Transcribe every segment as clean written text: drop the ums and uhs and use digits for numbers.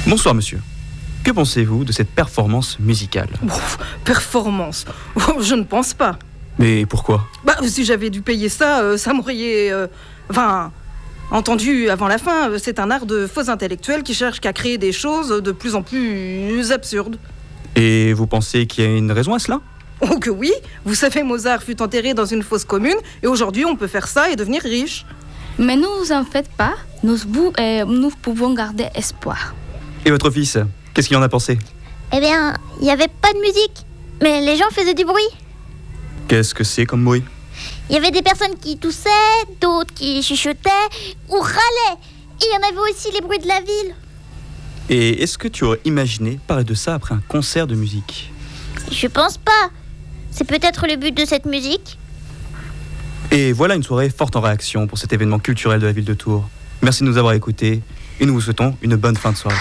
Bonsoir monsieur. Que pensez-vous de cette performance musicale ? Performance ? Je ne pense pas. Mais pourquoi ? Si j'avais dû payer ça, ça m'aurait... entendu avant la fin, c'est un art de faux intellectuels qui cherche qu'à créer des choses de plus en plus absurdes. Et vous pensez qu'il y a une raison à cela ? Oh que oui. Vous savez, Mozart fut enterré dans une fosse commune et aujourd'hui on peut faire ça et devenir riche. Mais ne vous en faites pas, nous pouvons garder espoir. Et votre fils, qu'est-ce qu'il en a pensé ? Eh bien, il n'y avait pas de musique, mais les gens faisaient du bruit. Qu'est-ce que c'est comme bruit ? Il y avait des personnes qui toussaient, d'autres qui chuchotaient ou râlaient. Et il y en avait aussi les bruits de la ville. Et est-ce que tu aurais imaginé parler de ça après un concert de musique ? Je pense pas. C'est peut-être le but de cette musique. Et voilà une soirée forte en réaction pour cet événement culturel de la ville de Tours. Merci de nous avoir écoutés et nous vous souhaitons une bonne fin de soirée.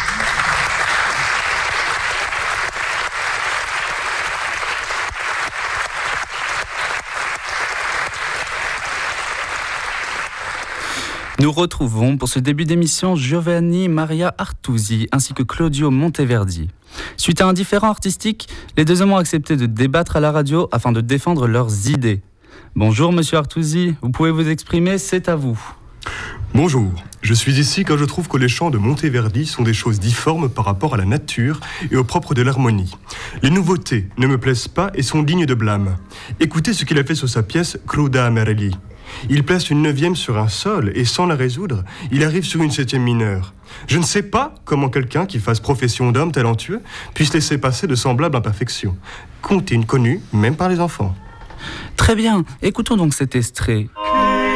Nous retrouvons pour ce début d'émission Giovanni Maria Artusi ainsi que Claudio Monteverdi. Suite à un différend artistique, les deux hommes ont accepté de débattre à la radio afin de défendre leurs idées. Bonjour monsieur Artusi, vous pouvez vous exprimer, c'est à vous. Bonjour, je suis ici car je trouve que les chants de Monteverdi sont des choses difformes par rapport à la nature et au propre de l'harmonie. Les nouveautés ne me plaisent pas et sont dignes de blâme. Écoutez ce qu'il a fait sur sa pièce Cruda Amarelli. Il place une 9e sur un sol et sans la résoudre, il arrive sur une 7e mineure. Je ne sais pas comment quelqu'un qui fasse profession d'homme talentueux puisse laisser passer de semblables imperfections. Comptine connue même par les enfants. Très bien, écoutons donc cet extrait.